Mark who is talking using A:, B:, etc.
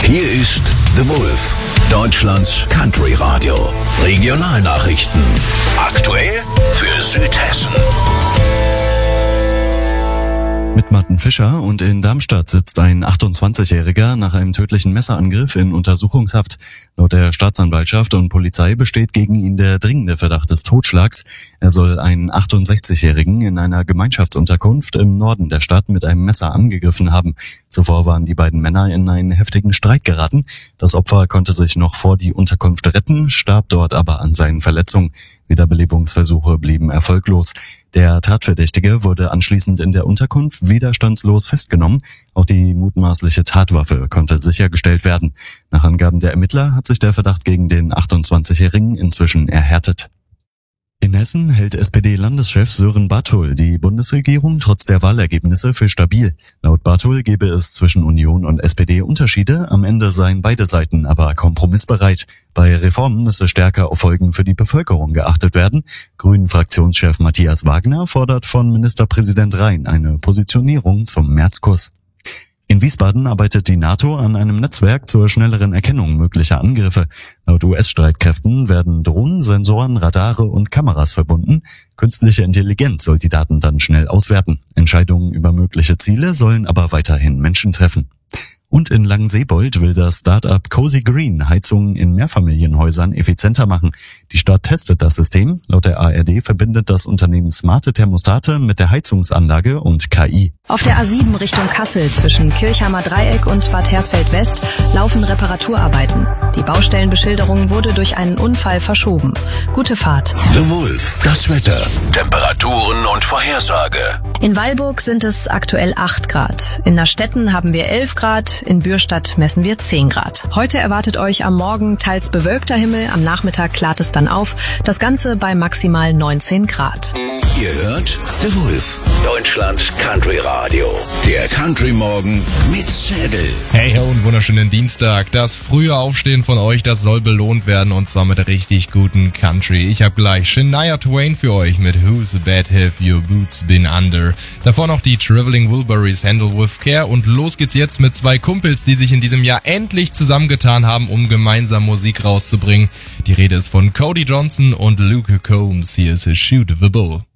A: Hier ist The Wolf, Deutschlands Country Radio. Regionalnachrichten. Aktuell für Südhessen.
B: Mit Martin Fischer und in Darmstadt sitzt ein 28-Jähriger nach einem tödlichen Messerangriff in Untersuchungshaft. Laut der Staatsanwaltschaft und Polizei besteht gegen ihn der dringende Verdacht des Totschlags. Er soll einen 68-Jährigen in einer Gemeinschaftsunterkunft im Norden der Stadt mit einem Messer angegriffen haben. Zuvor waren die beiden Männer in einen heftigen Streit geraten. Das Opfer konnte sich noch vor die Unterkunft retten, starb dort aber an seinen Verletzungen. Wiederbelebungsversuche blieben erfolglos. Der Tatverdächtige wurde anschließend in der Unterkunft widerstandslos festgenommen. Auch die mutmaßliche Tatwaffe konnte sichergestellt werden. Nach Angaben der Ermittler hat sich der Verdacht gegen den 28-Jährigen inzwischen erhärtet. In Hessen hält SPD-Landeschef Sören Barthol die Bundesregierung trotz der Wahlergebnisse für stabil. Laut Barthol gebe es zwischen Union und SPD Unterschiede, am Ende seien beide Seiten aber kompromissbereit. Bei Reformen müsse stärker auf Folgen für die Bevölkerung geachtet werden. Grünen-Fraktionschef Matthias Wagner fordert von Ministerpräsident Rhein eine Positionierung zum Märzkurs. In Wiesbaden arbeitet die NATO an einem Netzwerk zur schnelleren Erkennung möglicher Angriffe. Laut US-Streitkräften werden Drohnen, Sensoren, Radare und Kameras verbunden. Künstliche Intelligenz soll die Daten dann schnell auswerten. Entscheidungen über mögliche Ziele sollen aber weiterhin Menschen treffen. Und in Langenseebold will das Start-up Cozy Green Heizungen in Mehrfamilienhäusern effizienter machen. Die Stadt testet das System. Laut der ARD verbindet das Unternehmen smarte Thermostate mit der Heizungsanlage und KI.
C: Auf der A7 Richtung Kassel zwischen Kirchheimer Dreieck und Bad Hersfeld West laufen Reparaturarbeiten. Die Baustellenbeschilderung wurde durch einen Unfall verschoben. Gute Fahrt.
A: The Wolf, das Wetter, Temperaturen und Vorhersage.
C: In Weilburg sind es aktuell 8 Grad. In Nastetten haben wir 11 Grad. In Bürstadt messen wir 10 Grad. Heute erwartet euch am Morgen teils bewölkter Himmel, am Nachmittag klart es dann auf. Das Ganze bei maximal 19 Grad.
A: Ihr hört The Wolf, Deutschlands Country Radio. Der Country Morgen mit Zedel.
D: Hey ho und wunderschönen Dienstag. Das frühe Aufstehen von euch, das soll belohnt werden und zwar mit richtig guten Country. Ich habe gleich Shania Twain für euch mit Who's Bad Have Your Boots Been Under. Davor noch die Traveling Wilburys Handle With Care und los geht's jetzt mit zwei Kumpels, die sich in diesem Jahr endlich zusammengetan haben, um gemeinsam Musik rauszubringen. Die Rede ist von Cody Johnson und Luke Combs. Hier ist Shoot the Bull.